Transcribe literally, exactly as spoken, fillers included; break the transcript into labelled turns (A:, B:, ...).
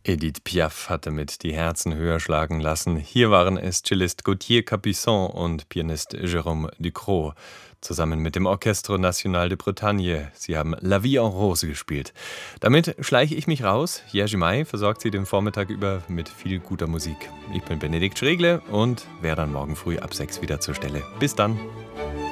A: Edith Piaf hatte mit Die Herzen höher schlagen lassen. Hier waren es Cellist Gauthier Capuçon und Pianist Jérôme Ducrot. Zusammen mit dem Orchestre National de Bretagne. Sie haben La Vie en Rose gespielt. Damit schleiche ich mich raus. Jerzy Mai versorgt Sie den Vormittag über mit viel guter Musik. Ich bin Benedikt Schregle und wäre dann morgen früh ab sechs wieder zur Stelle. Bis dann.